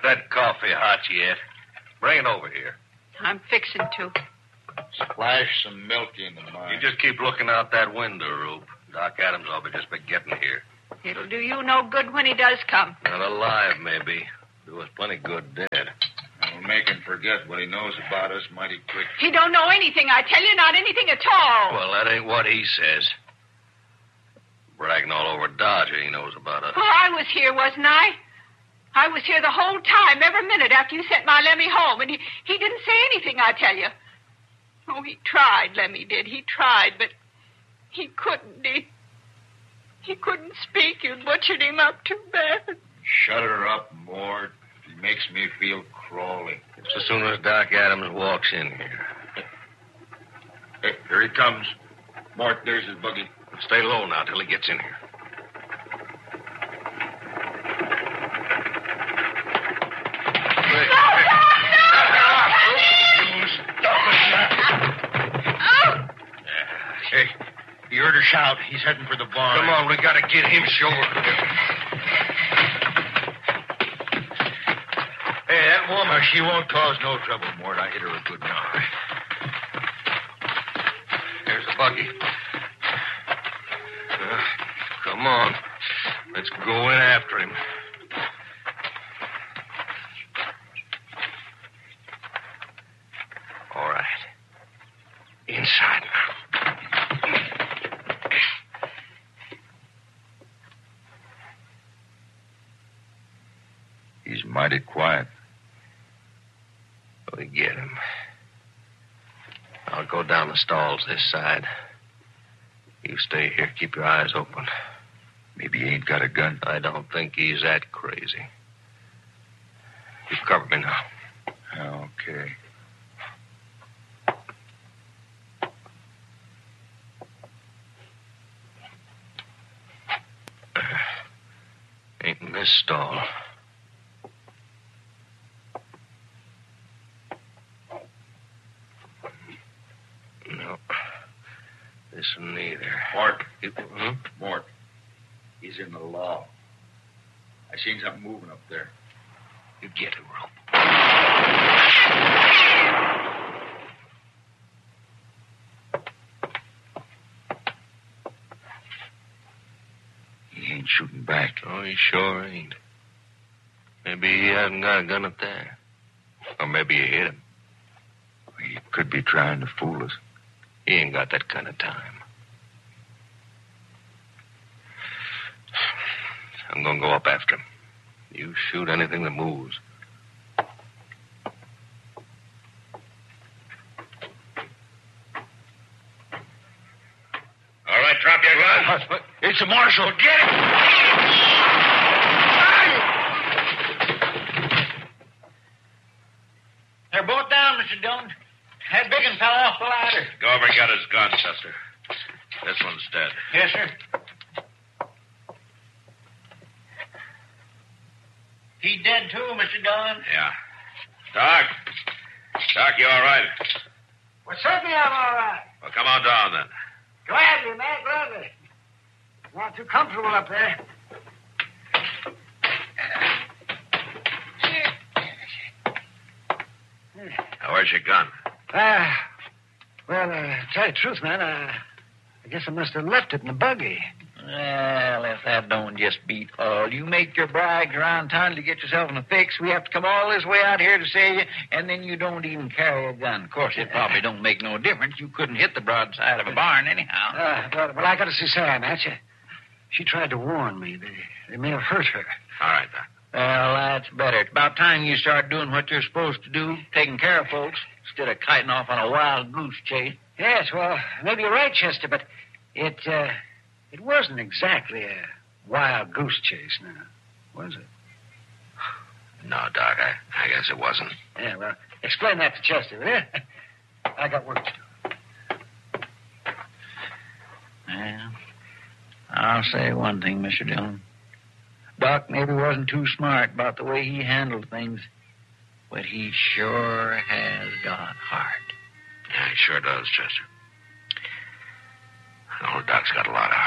that coffee hot yet? Bring it over here. I'm fixing to. Splash some milk into mine. You just keep looking out that window, Rube. Doc Adams will be just be getting here. It'll do you no good when he does come. Not alive, maybe. Do us plenty good dead. We'll make him forget what he knows about us mighty quick. He don't know anything, I tell you, not anything at all. Well, that ain't what he says. Bragging all over Dodger he knows about us. Oh, I was here, wasn't I? I was here the whole time, every minute after you sent my Lemmy home, and he didn't say anything, I tell you. Oh, he tried, Lemmy did. He tried, but he couldn't. He couldn't speak. You butchered him up too bad. Shut her up, Mort. He makes me feel crawly. Just as soon as Doc Adams walks in here. Hey, here he comes. Mort, there's his buggy. Stay low now till he gets in here. Hey, you heard her shout. He's heading for the barn. Come on, we gotta get him sure. Hey, that woman, she won't cause no trouble, Mort. I hit her a good knock. Here's the buggy. Come on. Let's go in after him. All right. Inside now. He's mighty quiet. We get him. I'll go down the stalls this side. You stay here. Keep your eyes open. Maybe he ain't got a gun. I don't think he's that crazy. You cover me now. Okay. Ain't in this stall. No. This one neither. Mort. Hmm? Mort. He's in the law. I seen something moving up there. You get him, Rope. He ain't shooting back. Oh, he sure ain't. Maybe he hasn't got a gun up there. Or maybe you hit him. He could be trying to fool us. He ain't got that kind of time. I'm gonna go up after him. You shoot anything that moves. All right, drop your gun. It's a marshal. Get him! They're both down, Mr. Dillon. That big one fell off the ladder. Go over and get his gun, Chester. This one's dead. Yes, sir. He dead too, Mr. Dillon. Yeah. Doc. Doc, you all right? Well, certainly I'm all right. Well, come on down then. Gladly, man, gladly. Not too comfortable up there. Now, where's your gun? Well, tell you the truth, man, I guess I must have left it in the buggy. Well, if that don't just beat all. You make your brags around town to get yourself in a fix. We have to come all this way out here to save you, and then you don't even carry a gun. Of course, it probably don't make no difference. You couldn't hit the broadside of a barn anyhow. Well, I got to see Sam, Hatch. She tried to warn me. They may have hurt her. All right, Doc. Well, that's better. It's about time you start doing what you're supposed to do, taking care of folks, instead of kiting off on a wild goose chase. Yes, well, maybe you're right, Chester, but it wasn't exactly a wild goose chase, now, was it? No, Doc, I guess it wasn't. Yeah, well, explain that to Chester, will you? I got work to do. Well, I'll say one thing, Mr. Dillon. Doc maybe wasn't too smart about the way he handled things, but he sure has got heart. Yeah, he sure does, Chester. Old Doc's got a lot of heart.